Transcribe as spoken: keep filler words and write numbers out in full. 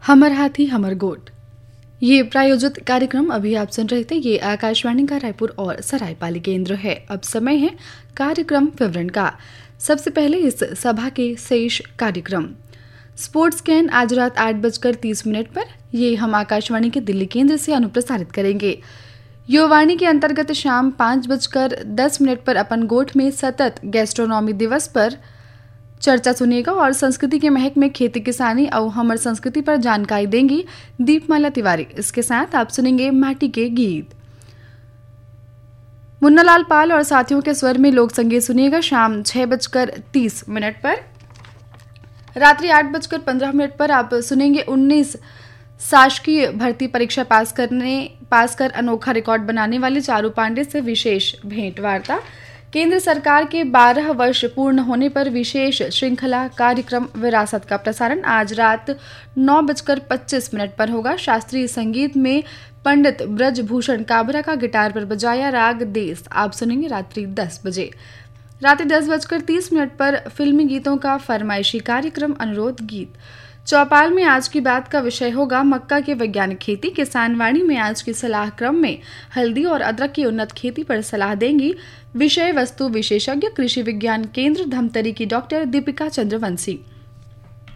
हमर हाथी हमर गोट, ये प्रायोजित कार्यक्रम अभी आप सुन रहे थे। ये आकाशवाणी का रायपुर और सरायपाली केंद्र है। अब समय है कार्यक्रम विवरण का। सबसे पहले इस सभा के शेष कार्यक्रम। स्पोर्ट्स कैन आज रात आठ बजकर तीस मिनट पर, ये हम आकाशवाणी के दिल्ली केंद्र से अनुप्रसारित करेंगे। युवावाणी के अंतर्गत शाम पाँच बजकर दस मिनट पर अपन गोठ में सतत गैस्ट्रोनॉमी दिवस पर चर्चा सुनिएगा और संस्कृति के महक में खेती किसानी और हमर संस्कृति पर जानकारी देंगी दीपमाला तिवारी। इसके साथ आप सुनेंगे माटी के गीत। मुन्नालाल पाल और साथियों के स्वर में लोक संगीत सुनिएगा शाम छह बजकर तीस मिनट पर। रात्रि आठ बजकर पंद्रह मिनट पर आप सुनेंगे उन्नीस शासकीय भर्ती परीक्षा पास करने पास कर अनोखा रिकॉर्ड बनाने वाले चारू पांडे से विशेष भेंट वार्ता। केंद्र सरकार के बारह वर्ष पूर्ण होने पर विशेष श्रृंखला कार्यक्रम विरासत का प्रसारण आज रात नौ बजकर पच्चीस मिनट पर होगा। शास्त्रीय संगीत में पंडित ब्रजभूषण काबरा का गिटार पर बजाया राग देश आप सुनेंगे रात्रि दस बजे। रात्रि दस बजकर तीस मिनट पर फिल्मी गीतों का फरमाइशी कार्यक्रम अनुरोध गीत। चौपाल में आज की बात का विषय होगा मक्का की वैज्ञानिक खेती। किसान वाणी में आज की सलाह क्रम में हल्दी और अदरक की उन्नत खेती पर सलाह देंगी विषय वस्तु विशेषज्ञ कृषि विज्ञान केंद्र धमतरी की डॉक्टर दीपिका चंद्रवंशी।